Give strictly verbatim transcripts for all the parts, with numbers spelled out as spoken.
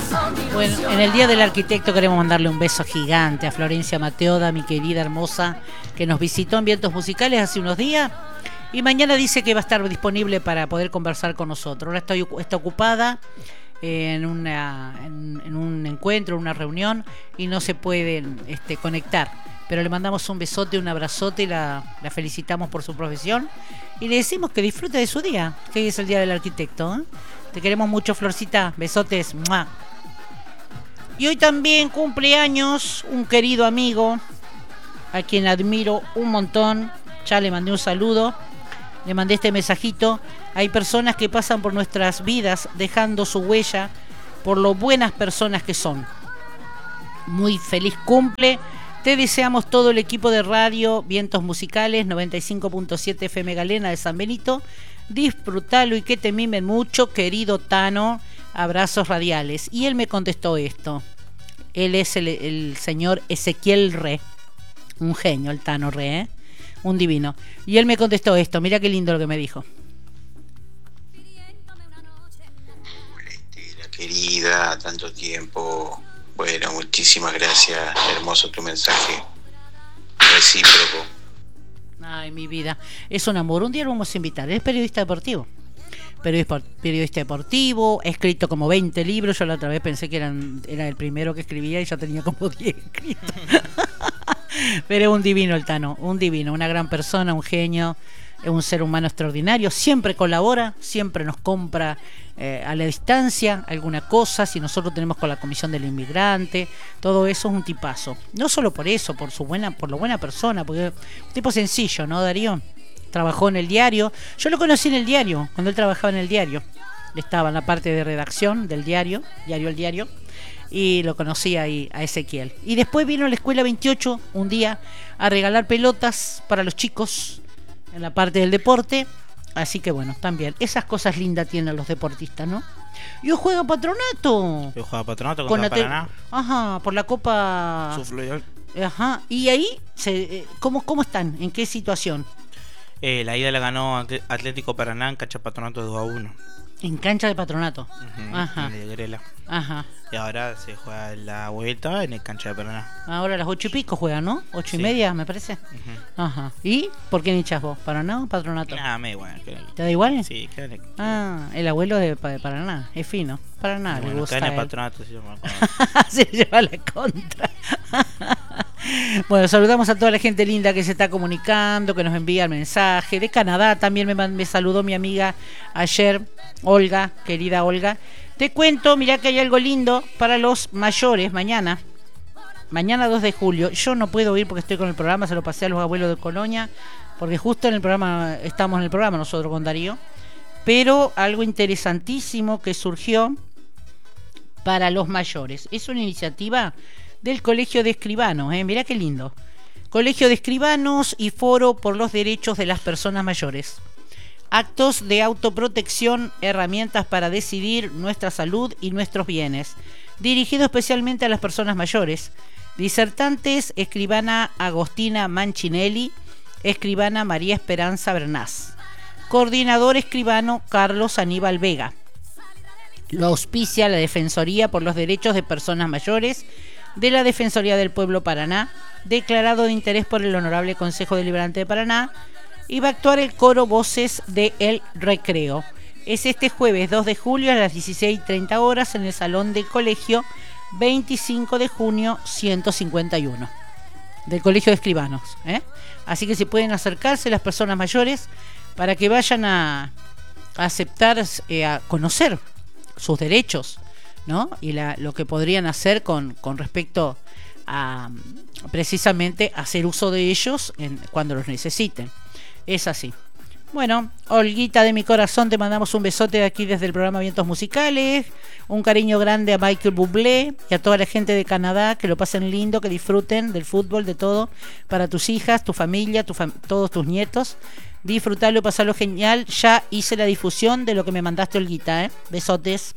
Bueno, en el Día del Arquitecto queremos mandarle un beso gigante a Florencia Mateoda, mi querida hermosa, que nos visitó en Vientos Musicales hace unos días y mañana dice que va a estar disponible para poder conversar con nosotros. Ahora estoy, está ocupada en, una, en, en un encuentro, en una reunión y no se puede este, conectar. Pero le mandamos un besote, un abrazote, la, la felicitamos por su profesión y le decimos que disfrute de su día, que hoy es el Día del Arquitecto, ¿eh? Te queremos mucho, Florcita. Besotes. ¡Mua! Y hoy también cumple años un querido amigo a quien admiro un montón. Ya le mandé un saludo, le mandé este mensajito. Hay personas que pasan por nuestras vidas dejando su huella por lo buenas personas que son. Muy feliz cumple. Te deseamos todo el equipo de radio Vientos Musicales noventa y cinco punto siete F M Galena de San Benito. Disfrutalo y que te mimen mucho, querido Tano. Abrazos radiales. Y él me contestó esto. Él es el, el señor Ezequiel Re. Un genio, el Tano Re, ¿eh? Un divino. Y él me contestó esto. Mira qué lindo lo que me dijo. Hola Estela, querida, tanto tiempo. Bueno, muchísimas gracias. Hermoso tu mensaje. Recíproco. Ay, mi vida. Es un amor. Un día lo vamos a invitar. Es periodista deportivo. Periodista, periodista deportivo, ha escrito como veinte libros. Yo la otra vez pensé que eran, era el primero que escribía y ya tenía como diez escritos. Pero es un divino el Tano, un divino, una gran persona, un genio, es un ser humano extraordinario. Siempre colabora, siempre nos compra eh, a la distancia alguna cosa. Si nosotros tenemos con la Comisión del Inmigrante, todo eso es un tipazo. No solo por eso, por su buena, por lo buena persona, porque es un tipo sencillo, ¿no, Darío? Trabajó en el diario. Yo lo conocí en el diario, cuando él trabajaba en el diario. Estaba en la parte de redacción del diario, diario El Diario, y lo conocí ahí a Ezequiel. Y después vino a la Escuela veintiocho un día a regalar pelotas para los chicos en la parte del deporte. Así que bueno, también esas cosas lindas tienen los deportistas, ¿no? Yo juego Patronato. Yo juego Patronato contra con Paraná. Ajá, por la Copa. Sufluyol. Ajá. Y ahí, se, ¿cómo, ¿cómo están? ¿En qué situación? Eh, la ida la ganó Atlético Paraná en cancha Patronato dos a uno. En cancha de Patronato. Uh-huh, Ajá. En el de Grela. Ajá. Y ahora se juega la vuelta en el cancha de Paraná. Ahora a las ocho y pico juegan, ¿no? Ocho Sí. y media, me parece. Uh-huh. Ajá. ¿Y por qué hinchas vos? ¿Paraná o Patronato? Nada, me igual. ¿Te da igual? Sí, claro. Ah, el abuelo de, de Paraná. Es fino. Paraná, Bueno, le gusta. acá en el él. Patronato sí, yo me acuerdo. Se lleva la contra. Bueno, saludamos a toda la gente linda que se está comunicando, que nos envía el mensaje. De Canadá también me, me saludó mi amiga ayer, Olga, querida Olga. Te cuento, mirá que hay algo lindo para los mayores mañana. Mañana dos de julio. Yo no puedo ir porque estoy con el programa, se lo pasé a los abuelos de Colonia, porque justo en el programa, estamos en el programa nosotros con Darío. Pero algo interesantísimo que surgió para los mayores. Es una iniciativa del Colegio de Escribanos, ¿eh? Mirá qué lindo. Colegio de Escribanos y Foro por los Derechos de las Personas Mayores. Actos de autoprotección, herramientas para decidir nuestra salud y nuestros bienes. Dirigido especialmente a las personas mayores. Disertantes, escribana Agostina Manchinelli, escribana María Esperanza Bernás. Coordinador escribano Carlos Aníbal Vega. Lo auspicia la Defensoría por los Derechos de Personas Mayores de la Defensoría del Pueblo Paraná, declarado de interés por el Honorable Consejo Deliberante de Paraná, y va a actuar el coro Voces de El Recreo. Es este jueves dos de julio a las dieciséis treinta horas en el Salón del Colegio, veinticinco de junio ciento cincuenta y uno, del Colegio de Escribanos, ¿eh? Así que si pueden acercarse las personas mayores para que vayan a, a aceptar, eh, a conocer sus derechos, ¿no? Y la, lo que podrían hacer con, con respecto a precisamente hacer uso de ellos en, cuando los necesiten. Es así. Bueno, Olguita de mi corazón, te mandamos un besote de aquí desde el programa Vientos Musicales. Un cariño grande a Michael Bublé y a toda la gente de Canadá, que lo pasen lindo, que disfruten del fútbol, de todo, para tus hijas, tu familia, tu fam- todos tus nietos. Disfrutarlo y pasarlo genial. Ya hice la difusión de lo que me mandaste, Olguita, ¿eh? Besotes.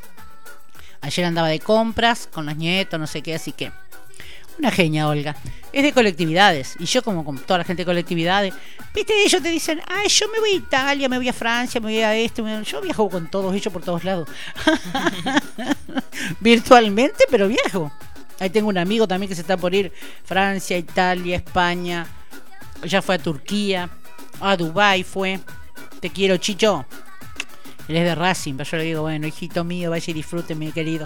Ayer andaba de compras con los nietos, no sé qué, así que una genia, Olga. Es de colectividades. Y yo, como con toda la gente de colectividades, viste, ellos te dicen, ay, yo me voy a Italia, me voy a Francia, me voy a esto. Me... Yo viajo con todos ellos por todos lados. virtualmente, pero viejo. Ahí tengo un amigo también que se está por ir. Francia, Italia, España. Ya fue a Turquía. A Dubái fue. Te quiero, Chicho. Él es de Racing, pero yo le digo, bueno, hijito mío, vaya y disfrute, mi querido.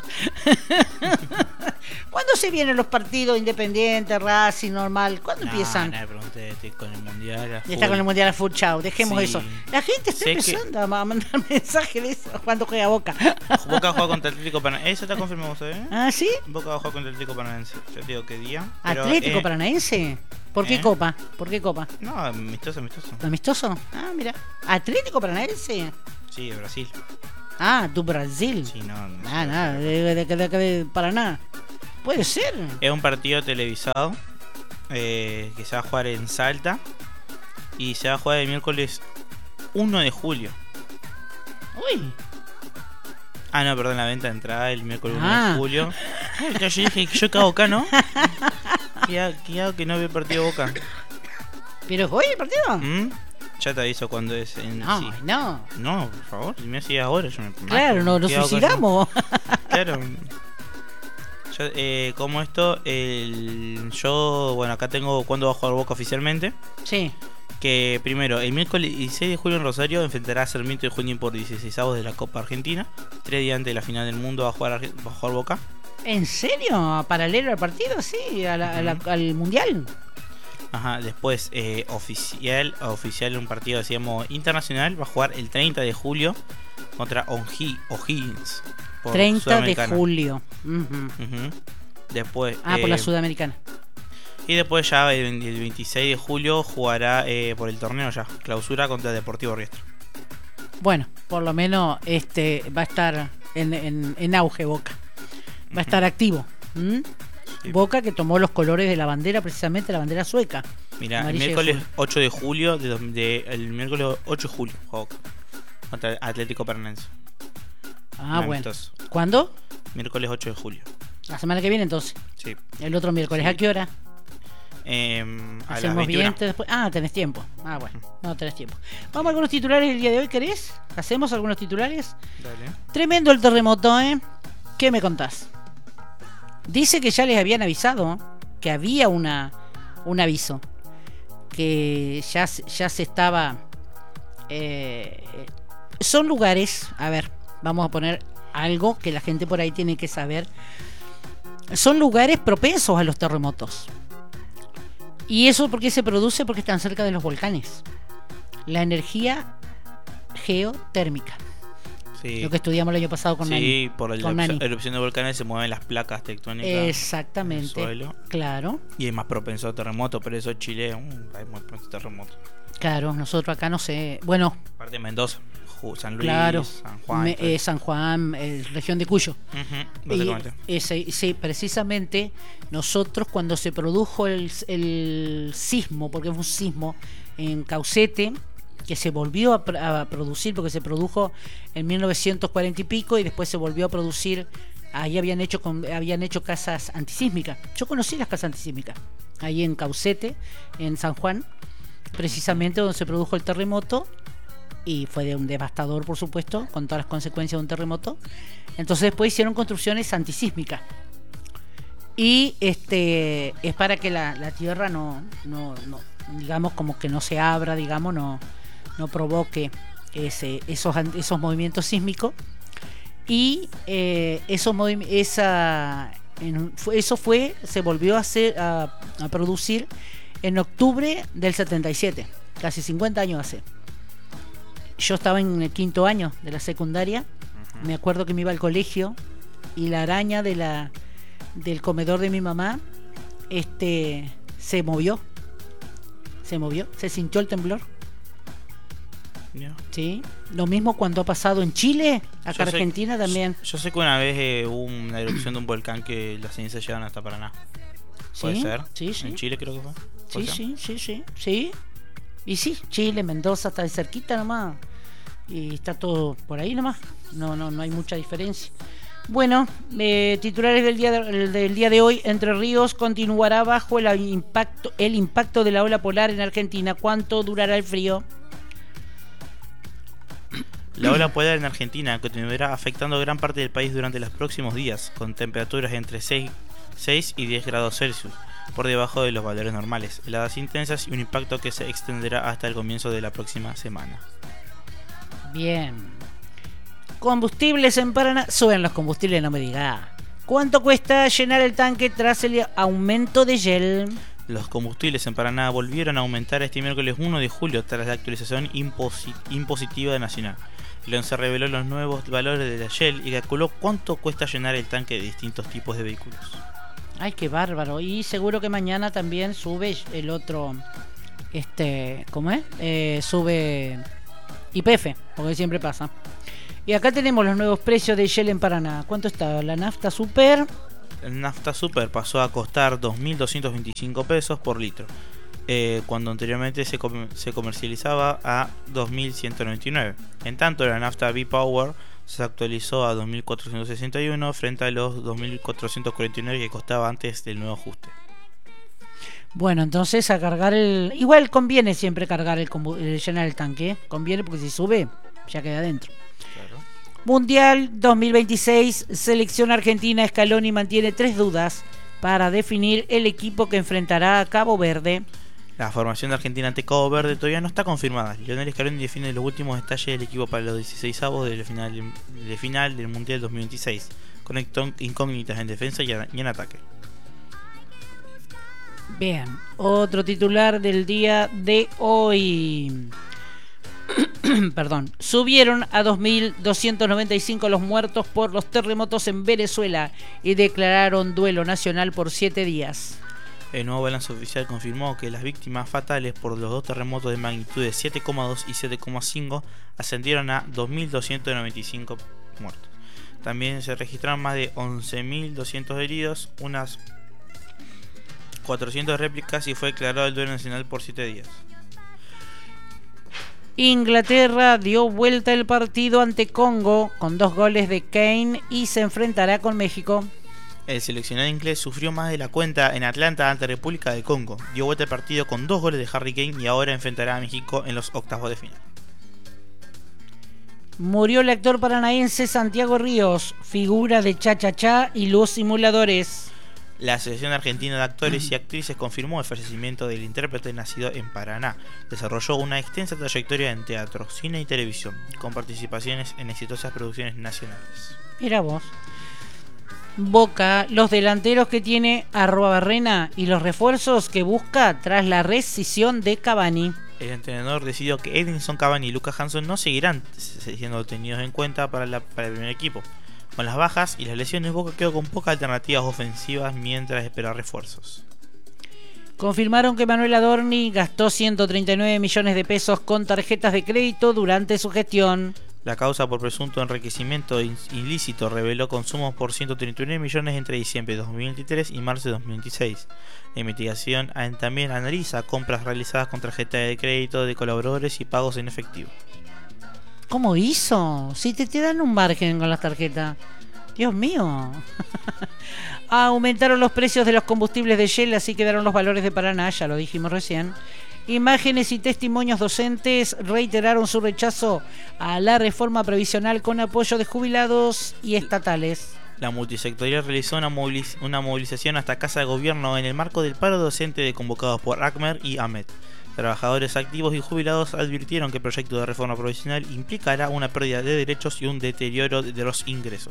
¿Cuándo se vienen los partidos independientes, Racing, normal? ¿Cuándo no, empiezan? No, pregunté, estoy con el mundial. Ya está con el mundial a full, chao. Dejemos Sí. eso. La gente está Sé empezando que... a mandar mensajes de eso cuando juega Boca. Boca juega contra Atlético Paranaense. Eso está confirmado, ¿sabes? ¿Ah, sí? Boca va a jugar contra Atlético Paranaense. Yo te digo qué día. pero, ¿Atlético eh, Paranaense? ¿Por qué ¿eh? copa? ¿Por qué copa? No, amistoso, amistoso. ¿Amistoso? Ah, mira. ¿Atlético Paranaense? Sí, de Brasil. Ah, du Brasil. Sí, no. no Ah, sé. nada, de, de, de, de, de Paraná. Puede ser. Es un partido televisado eh, que se va a jugar en Salta y se va a jugar el miércoles uno de julio. Uy. Ah, no, perdón, la venta de entrada el miércoles Ah. uno de julio. Ah, yo dije que yo cago acá, ¿no? ¿Qué hago, qué hago que no veo partido Boca? ¿Pero es hoy el partido? ¿Mm? Ya te aviso cuando es en No, sí. no. No, por favor, si me hacía ahora yo me mato. Claro, no, nos ¿Qué hago acá yo? suicidamos. Claro. Yo, eh, como esto, el, yo, bueno, acá tengo cuándo va a jugar Boca oficialmente. Sí. Que primero, el miércoles dieciséis de julio en Rosario enfrentará a Sarmiento de Junín por dieciseisavos de la Copa Argentina. Tres días antes de la final del mundo va a jugar, Arge- va a jugar Boca. ¿En serio? ¿Paralelo al partido? Sí, a la- a la- Ujú. al mundial. Ajá, después eh, oficial, oficial un partido, decíamos, internacional, va a jugar el treinta de julio contra O'Hi- O'Higgins. por treinta de Sudamericana. julio. Ujú. Ujú. Después. Ah, por la eh, Sudamericana. Y después ya el, el veintiséis de julio jugará eh, por el torneo ya, clausura contra Deportivo Riestra. Bueno, por lo menos este va a estar en, en, en auge Boca. Va a estar activo. ¿Mm? Sí. Boca que tomó los colores de la bandera, precisamente la bandera sueca. Mira, el Amarilla y miércoles azul. ocho de julio, de, de- el miércoles ocho de julio, juega Boca contra el Atlético Paranaense. Ah, Un bueno. amistoso. ¿Cuándo? Miércoles ocho de julio. La semana que viene entonces. Sí. El otro miércoles. Sí. ¿A qué hora? Eh, a las Hacemos veintiuna. bien después. Ah, tenés tiempo. Ah, bueno. No tenés tiempo. Vamos a algunos titulares del día de hoy, ¿querés? ¿Hacemos algunos titulares? Dale. Tremendo el terremoto, ¿eh? ¿Qué me contás? Dice que ya les habían avisado que había una un aviso. Que ya, se- ya se estaba... eh, son lugares... A ver, vamos a poner algo que la gente por ahí tiene que saber. Son lugares propensos a los terremotos. ¿Y eso por qué se produce? Porque están cerca de los volcanes. La energía geotérmica. Sí. Lo que estudiamos el año pasado con Nani. Sí, por la Con erupción, Nani. erupción de volcanes se mueven las placas tectónicas del Exactamente. suelo. Claro, Y es más propenso a terremotos, por eso Chile es un país muy propenso a terremotos. claro. Nosotros acá no sé. Bueno, Aparte de Mendoza, Ju- San Luis, claro. San Juan. me- todo eh, eso. San Juan, eh, región de Cuyo. Ujú, Y, básicamente. ese- sí, precisamente nosotros cuando se produjo el, el sismo, porque fue un sismo en Caucete, que se volvió a, pr- a producir, porque se produjo en mil novecientos cuarenta y pico y después se volvió a producir, ahí habían hecho, con- habían hecho casas antisísmicas. Yo conocí las casas antisísmicas, ahí en Caucete, en San Juan, precisamente donde se produjo el terremoto. Y fue de un devastador, por supuesto, con todas las consecuencias de un terremoto. Entonces después hicieron construcciones antisísmicas. Y este es para que la, la tierra no, no, no, digamos, como que no se abra, digamos, no, no provoque ese, esos, an- esos movimientos sísmicos. Y eh, esos movim- esa, en- fue- eso fue, se volvió a hacer, a, a producir en octubre del setenta y siete, casi cincuenta años hace. Yo estaba en el quinto año de la secundaria. Me acuerdo que me iba al colegio y la araña de la del comedor de mi mamá este se movió. Se movió, se sintió el temblor. Ya. Sí. Lo mismo cuando ha pasado en Chile, acá Yo sé- Argentina también. Yo sé que una vez eh, hubo una erupción de un volcán que las cenizas llegaron hasta Paraná. ¿Puede Sí, ser? sí, sí. En Chile creo que fue. Sí, ¿Puede ser? sí, sí, sí, sí. Y sí, Chile, Mendoza está ahí cerquita nomás. Y está todo por ahí nomás. No, no, no hay mucha diferencia. Bueno, eh, titulares del día de, del día de hoy. Entre Ríos continuará bajo el impacto, el impacto de la ola polar en Argentina. ¿Cuánto durará el frío? La ola polar en Argentina continuará afectando gran parte del país durante los próximos días, con temperaturas entre seis y diez grados Celsius, por debajo de los valores normales, heladas intensas y un impacto que se extenderá hasta el comienzo de la próxima semana. Bien. Combustibles en Paraná. Suben los combustibles, no me diga. ¿Cuánto cuesta llenar el tanque tras el aumento de Shell? Los combustibles en Paraná volvieron a aumentar este miércoles uno de julio tras la actualización imposi- impositiva nacional. El ONCE reveló los nuevos valores de la Shell y calculó cuánto cuesta llenar el tanque de distintos tipos de vehículos. Ay, qué bárbaro. Y seguro que mañana también sube el otro, este, ¿cómo es? Eh, sube Y P F, porque siempre pasa. Y acá tenemos los nuevos precios de Shell en Paraná. ¿Cuánto está la nafta super? El nafta super pasó a costar dos mil doscientos veinticinco pesos por litro, eh, cuando anteriormente se, com- se comercializaba a dos mil ciento noventa y nueve. En tanto, la nafta V-Power se actualizó a dos mil cuatrocientos sesenta y uno frente a los dos mil cuatrocientos cuarenta y nueve que costaba antes del nuevo ajuste. Bueno, entonces a cargar el... Igual conviene siempre cargar el, combu- el llenar el tanque, ¿eh? Conviene porque si sube, ya queda adentro. Claro. Mundial dos mil veintiséis, selección argentina. Scaloni mantiene tres dudas para definir el equipo que enfrentará a Cabo Verde. La formación de Argentina ante Cabo Verde todavía no está confirmada. Lionel Scaloni define los últimos detalles del equipo para los dieciseisavos de la final, de final del Mundial dos mil veintiséis, con incógnitas en defensa y en ataque. Bien, otro titular del día de hoy. Perdón, subieron a dos mil doscientos noventa y cinco los muertos por los terremotos en Venezuela y declararon duelo nacional por siete días. El nuevo balance oficial confirmó que las víctimas fatales por los dos terremotos de magnitud de siete coma dos y siete coma cinco ascendieron a dos mil doscientos noventa y cinco muertos. También se registraron más de once mil doscientos heridos, unas cuatrocientas réplicas y fue declarado el duelo nacional por siete días. Inglaterra dio vuelta el partido ante Congo con dos goles de Kane y se enfrentará con México. El seleccionado inglés sufrió más de la cuenta en Atlanta ante República del Congo. Dio vuelta el partido con dos goles de Harry Kane y ahora enfrentará a México en los octavos de final. Murió el actor paranaense Santiago Ríos, figura de Cha Cha Cha y Los Simuladores. La Asociación Argentina de Actores y Actrices confirmó el fallecimiento del intérprete nacido en Paraná. Desarrolló una extensa trayectoria en teatro, cine y televisión, con participaciones en exitosas producciones nacionales. Mira vos. Boca, los delanteros que tiene Arroba Barrena y los refuerzos que busca tras la rescisión de Cavani. El entrenador decidió que Edinson Cavani y Lucas Hanson no seguirán siendo tenidos en cuenta para, la, para el primer equipo. Con las bajas y las lesiones, Boca quedó con pocas alternativas ofensivas mientras espera refuerzos. Confirmaron que Manuel Adorni gastó ciento treinta y nueve millones de pesos con tarjetas de crédito durante su gestión. La causa por presunto enriquecimiento ilícito reveló consumos por ciento treinta y nueve millones entre diciembre de dos mil veintitrés y marzo de dos mil veintiséis. La investigación también analiza compras realizadas con tarjeta de crédito de colaboradores y pagos en efectivo. ¿Cómo hizo? Si te, te dan un margen con las tarjetas. Dios mío. Aumentaron los precios de los combustibles de Shell, así quedaron los valores de Paraná, ya lo dijimos recién. Imágenes y testimonios docentes reiteraron su rechazo a la reforma previsional con apoyo de jubilados y estatales. La multisectorial realizó una, moviliz- una movilización hasta Casa de Gobierno en el marco del paro docente de convocados por ACMER y AMET. Trabajadores activos y jubilados advirtieron que el proyecto de reforma provisional implicará una pérdida de derechos y un deterioro de los ingresos.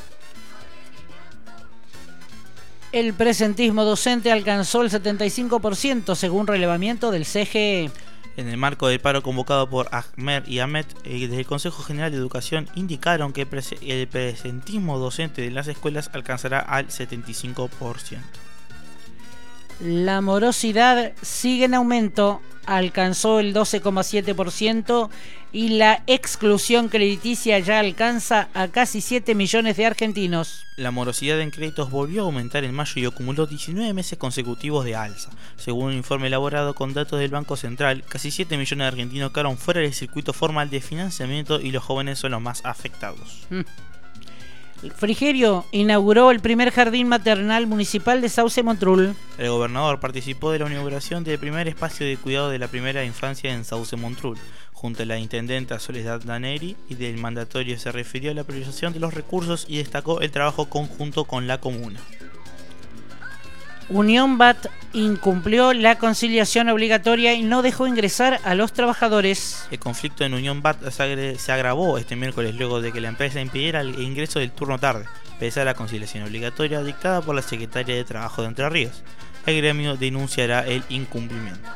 El presentismo docente alcanzó el setenta y cinco por ciento según relevamiento del C G E. En el marco del paro convocado por ACMER y AMET, desde el Consejo General de Educación indicaron que el presentismo docente de las escuelas alcanzará al setenta y cinco por ciento. La morosidad sigue en aumento, alcanzó el doce coma siete por ciento y la exclusión crediticia ya alcanza a casi siete millones de argentinos. La morosidad en créditos volvió a aumentar en mayo y acumuló diecinueve meses consecutivos de alza. Según un informe elaborado con datos del Banco Central, casi siete millones de argentinos quedaron fuera del circuito formal de financiamiento y los jóvenes son los más afectados. Mm. Frigerio inauguró el primer jardín maternal municipal de Sauce Montrul. El gobernador participó de la inauguración del primer espacio de cuidado de la primera infancia en Sauce Montrul, junto a la intendenta Soledad Daneri, y del mandatorio se refirió a la priorización de los recursos y destacó el trabajo conjunto con la comuna. Unión B A T incumplió la conciliación obligatoria y no dejó ingresar a los trabajadores. El conflicto en Unión B A T se agravó este miércoles luego de que la empresa impidiera el ingreso del turno tarde, pese a la conciliación obligatoria dictada por la Secretaría de Trabajo de Entre Ríos. El gremio denunciará el incumplimiento.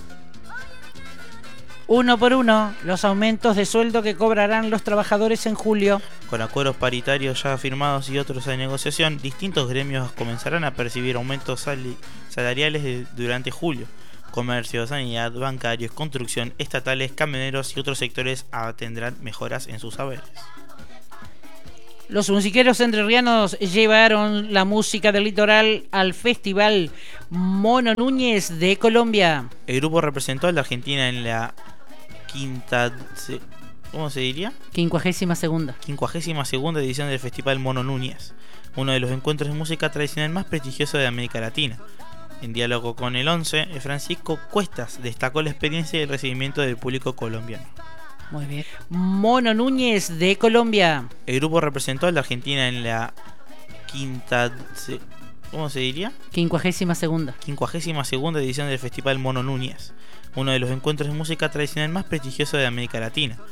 Uno por uno, los aumentos de sueldo que cobrarán los trabajadores en julio. Con acuerdos paritarios ya firmados y otros en negociación, distintos gremios comenzarán a percibir aumentos sal- salariales de- durante julio. Comercio, sanidad, bancarios, construcción, estatales, camioneros y otros sectores tendrán mejoras en sus saberes. Los musiqueros entrerrianos llevaron la música del litoral al Festival Mono Núñez de Colombia. El grupo representó a la Argentina en la quinta... ¿Cómo se diría? Quincuagésima segunda. Quincuagésima segunda edición del Festival Mono Núñez, uno de los encuentros de música tradicional más prestigiosos de América Latina. En diálogo con el once, Francisco Cuestas destacó la experiencia y el recibimiento del público colombiano. Muy bien. Mono Núñez de Colombia. El grupo representó a la Argentina en la quinta... ¿Cómo se diría? Quincuagésima segunda. Quincuagésima segunda edición del Festival Mono Núñez, uno de los encuentros de música tradicional más prestigiosos de América Latina.